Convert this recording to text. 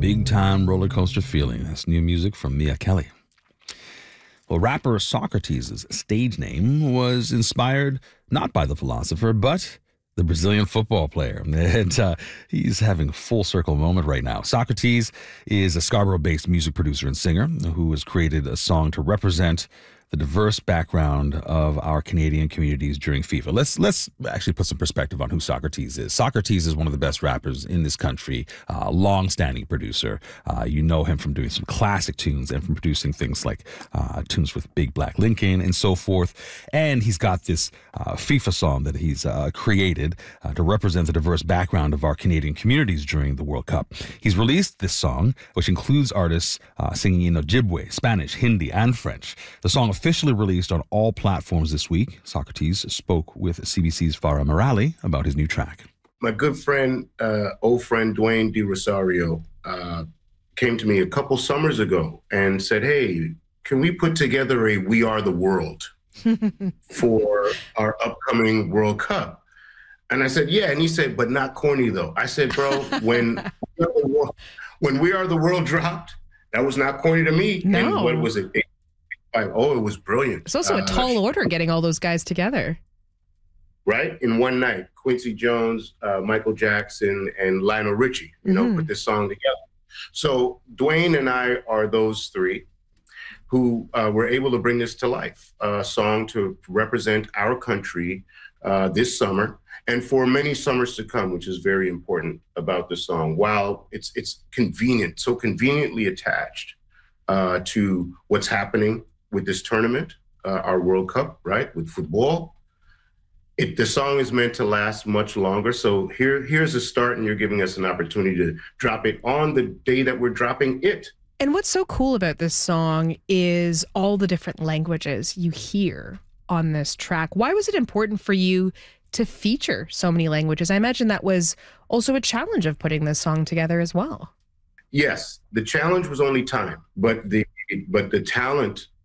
Big Time Roller Coaster Feeling. That's new music from Mia Kelly. Well, rapper Socrates' stage name was inspired not by the philosopher, but the Brazilian football player. And he's having a full circle moment right now. Socrates is a Scarborough-based music producer and singer who has created a song to represent the diverse background of our Canadian communities during FIFA. Let's actually put some perspective on who Socrates is. Socrates is one of the best rappers in this country, long-standing producer. You know him from doing some classic tunes and from producing things like tunes with Big Black Lincoln and so forth. And he's got this FIFA song that he's created to represent the diverse background of our Canadian communities during the World Cup. He's released this song, which includes artists singing in Ojibwe, Spanish, Hindi, and French. The song officially released on all platforms this week. Socrates spoke with CBC's Farah Morali about his new track. My good friend, old friend Dwayne De Rosario came to me a couple summers ago and said, hey, can we put together a We Are the World for our upcoming World Cup? And I said, yeah. And he said, but not corny, though. I said, bro, when We Are the World dropped, that was not corny to me. No. And what was it? Oh, it was brilliant. It's also a tall order getting all those guys together. Right? In one night, Quincy Jones, Michael Jackson, and Lionel Richie, put this song together. So Dwayne and I are those three who were able to bring this to life, a song to represent our country this summer and for many summers to come, which is very important about the song. While it's convenient, so conveniently attached to what's happening with this tournament, our World Cup, right, with football. The song is meant to last much longer. So here's a start, and you're giving us an opportunity to drop it on the day that we're dropping it. And what's so cool about this song is all the different languages you hear on this track. Why was it important for you to feature so many languages? I imagine that was also a challenge of putting this song together as well. Yes, the challenge was only time, but the talent